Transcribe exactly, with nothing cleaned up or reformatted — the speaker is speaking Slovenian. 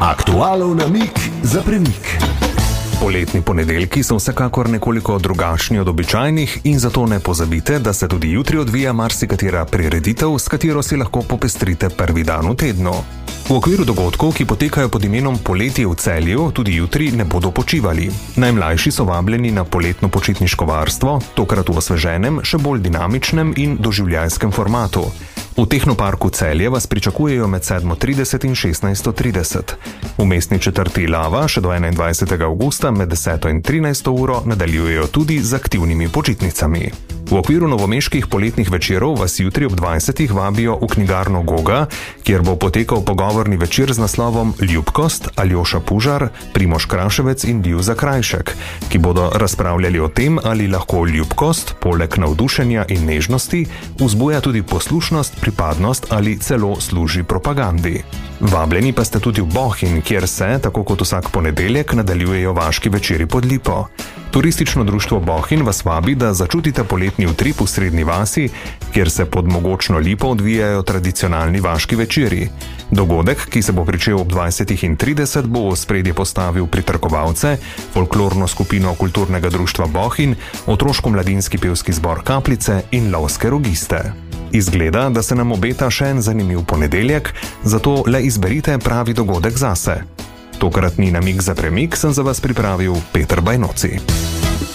Aktualov namig za premik. Poletni ponedeljki so vsekakor nekoliko drugačni od običajnih in zato ne pozabite, da se tudi jutri odvija marsikatera prireditev, s katero si lahko popestrite prvi dan v tednu. V okviru dogodkov, ki potekajo pod imenom Poletje v Celju, tudi jutri ne bodo počivali. Najmlajši so vabljeni na poletno počitniško varstvo, tokrat v osveženem, še bolj dinamičnem in doživljajskem formatu. V Tehnoparku Celje vas pričakujejo med sedmo trideset in šestnajsto trideset. V mestni četrti Lava še do enaindvajsetega avgusta med deseto in trinajsto uro nadaljujejo tudi z aktivnimi počitnicami. V okviru novomeških poletnih večerov vas jutri ob dvajsetih vabijo v knjigarno Goga, kjer bo potekal pogovorni večer z naslovom Ljubkost, Aljoša Pužar, Primož Kraševec in Bil Zakrajšek, ki bodo razpravljali o tem, ali lahko ljubkost, poleg navdušenja in nežnosti, vzbuja tudi poslušnost, pripadnost ali celo služi propagandi. Vabljeni pa ste tudi v Bohinj, kjer se, tako kot vsak ponedeljek, nadaljujejo vaški večeri pod Lipo. Turistično društvo Bohinj vas vabi, da začutite poletni utrip v srednji vasi, kjer se pod mogočno Lipo odvijajo tradicionalni vaški večeri. Dogodek, ki se bo pričel ob dvajsetih in trideset, bo v ospredje postavil pritrkovalce, folklorno skupino kulturnega društva Bohinj, otroško-mladinski pevski zbor Kapljice in lovske rogiste. Izgleda, da se nam obeta še en zanimiv ponedeljek, zato le izberite pravi dogodek zase. Tokratni namig za premik sem za vas pripravil Peter Bajnoci.